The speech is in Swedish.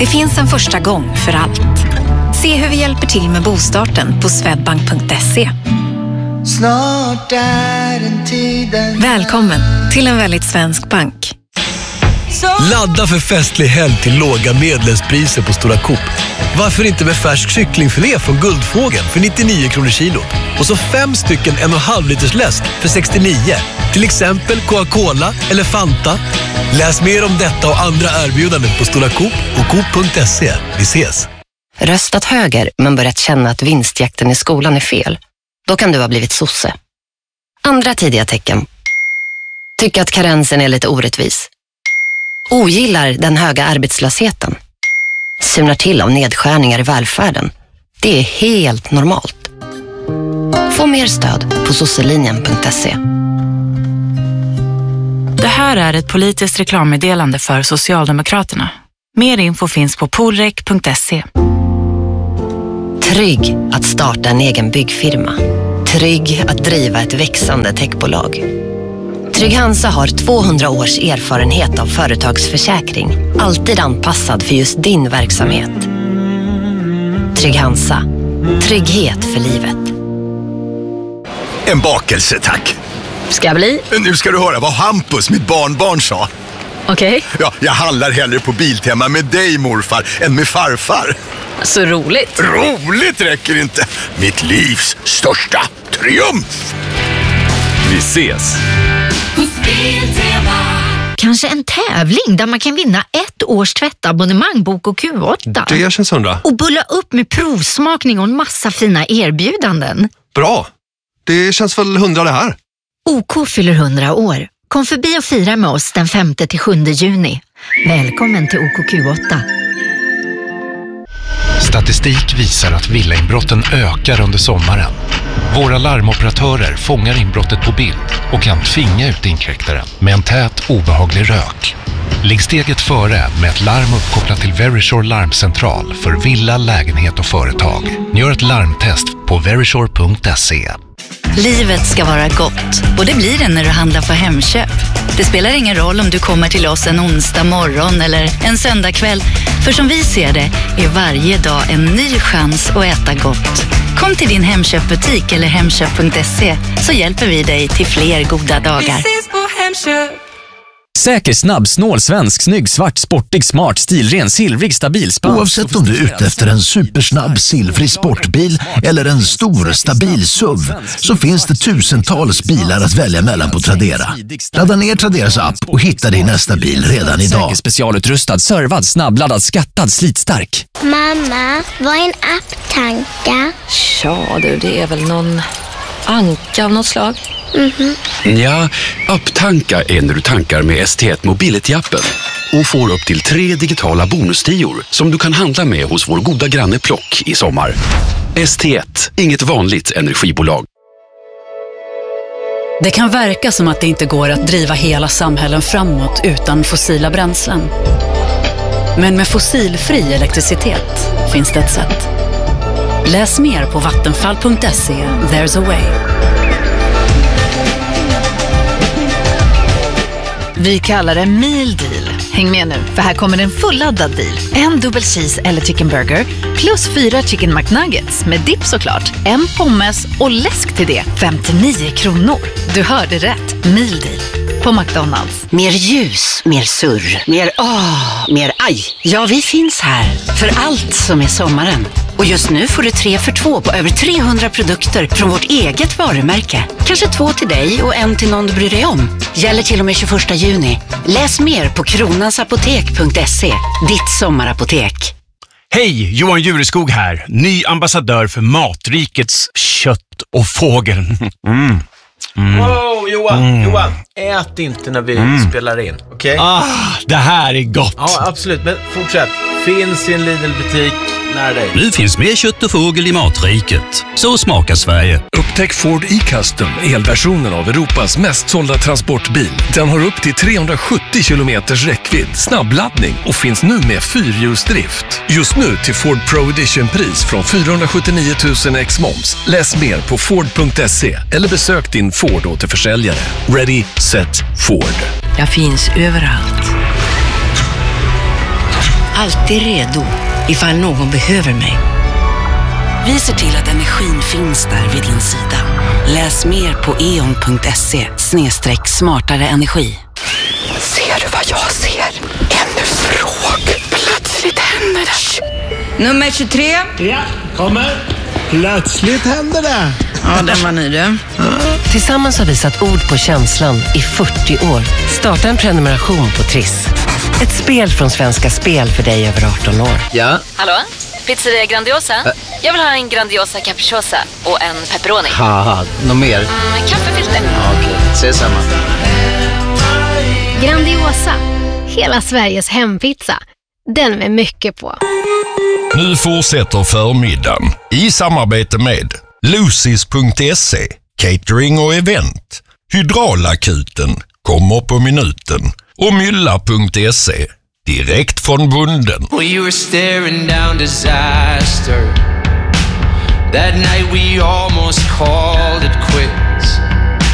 Det finns en första gång för allt. Se hur vi hjälper till med bostarten på swedbank.se. Snart är den tiden. Välkommen till en väldigt svensk bank. Ladda för festlig helg till låga medlemspriser på Stora Coop. Varför inte med färsk kycklingfilé från Guldfågeln för 99 kronor kilo? Och så 5 stycken 1,5 liters läsk för 69. Till exempel Coca-Cola eller Fanta. Läs mer om detta och andra erbjudanden på Stora Coop och coop.se. Vi ses! Röstat höger men börjat känna att vinstjakten i skolan är fel. Då kan du ha blivit sosse. Andra tidiga tecken. Tycker att karensen är lite orättvis. Ogillar den höga arbetslösheten. Sumnar till av nedskärningar i välfärden. Det är helt normalt. Få mer stöd på sosselinjen.se. Det här är ett politiskt reklammeddelande för Socialdemokraterna. Mer info finns på polrek.se. Trygg att starta en egen byggfirma. Trygg att driva ett växande techbolag. Trygg Hansa har 200 års erfarenhet av företagsförsäkring. Alltid anpassad för just din verksamhet. Trygg Hansa. Trygghet för livet. En bakelse, tack. Ska bli? Nu ska du höra vad Hampus, mitt barnbarn, sa. Okej. Ja, jag handlar hellre på Biltema med dig, morfar, än med farfar. Så roligt. Roligt räcker inte. Mitt livs största triumf. Vi ses. Kanske en tävling där man kan vinna 1 års tvättabonnemang, bok och Q8. Det känns 100. Och bulla upp med provsmakning och en massa fina erbjudanden. Bra. Det känns väl 100 det här. OK fyller 100 år. Kom förbi och fira med oss den 5-7 juni. Välkommen till OKQ8. Statistik visar att villainbrotten ökar under sommaren. Våra larmoperatörer fångar inbrottet på bild och kan tvinga ut inkräktaren med en tät, obehaglig rök. Ligg steget före med ett larm uppkopplat till Verisure larmcentral för villa, lägenhet och företag. Gör ett larmtest på verisure.se. Livet ska vara gott, och det blir det när du handlar på Hemköp. Det spelar ingen roll om du kommer till oss en onsdag morgon eller en söndagkväll. För som vi ser det är varje dag en ny chans att äta gott. Kom till din Hemköpbutik eller hemköp.se så hjälper vi dig till fler goda dagar. Vi ses på Hemköp. Säker, snabb, snål, svensk, snygg, svart, sportig, smart, stilren, silvrig, stabil, spansk. Oavsett om du är ute efter en supersnabb, silvrig sportbil eller en stor, stabil SUV, så finns det tusentals bilar att välja mellan på Tradera. Ladda ner Traderas app och hitta din nästa bil redan idag. Säker, specialutrustad, servad, snabbladdad, skattad, slitstark. Mamma, vad är en apptanka? Ja du, det är väl någon anka av något slag. Ja, apptanka är när du tankar med ST1 Mobility-appen och får upp till 3 digitala bonustior som du kan handla med hos vår goda granne Plock i sommar. ST1, inget vanligt energibolag. Det kan verka som att det inte går att driva hela samhällen framåt utan fossila bränslen. Men med fossilfri elektricitet finns det ett sätt. Läs mer på vattenfall.se. There's a way. Vi kallar det Meal Deal. Häng med nu, för här kommer en fulladdad deal. En dubbel cheese eller chicken burger plus 4 chicken McNuggets med dipp såklart. En pommes och läsk till det. 59 kronor. Du hörde rätt. Meal Deal på McDonalds. Mer ljus, mer surr, mer aj. Ja, vi finns här för allt som är sommaren. Och just nu får du 3 för 2 på över 300 produkter från vårt eget varumärke. Kanske 2 till dig och 1 till någon du bryr dig om. Gäller till och med 21 juni. Läs mer på kronansapotek.se. Ditt sommarapotek. Hej, Johan Jureskog här. Ny ambassadör för Matrikets kött och fågel. Wow, Johan, ät inte när vi spelar in, okej? Det här är gott. Ja, absolut, men fortsätt. Finns i en Lidl-butik nära dig. Nu finns mer kött och fågel i Matriket. Så smakar Sverige. Upptäck Ford e-Custom, elversionen av Europas mest sålda transportbil. Den har upp till 370 kilometers räckvidd, snabbladdning och finns nu med 4-hjulsdrift. Just nu till Ford Pro Edition-pris från 479 000 ex moms. Läs mer på Ford.se eller besök din Ford återförsäljare. Ready, set, Ford. Jag finns överallt. alltid redo ifall någon behöver mig. Vi ser till att energin finns där vid din sida. Läs mer på eon.se/smartare energi. Ser du vad jag ser? En fråga. Plötsligt händer det. Nummer 23. Ja, kommer. Plötsligt händer det. Ja, den var ny du. Tillsammans har vi satt ord på känslan i 40 år. Starta en prenumeration på Triss. Ett spel från Svenska Spel för dig över 18 år. Ja. Hallå? Pizzeria Grandiosa? Jag vill ha en Grandiosa capriciosa och en pepperoni. Haha, något mer? Kaffefilter. Ja, okej, ses samma. Grandiosa, hela Sveriges hempizza. Den med mycket på. Nu fortsätter förmiddagen i samarbete med Lucis.se, catering och event. Hydraulakuten kommer på minuten. Och Mylla.se, direkt från bunden. We were staring down disaster. That night we almost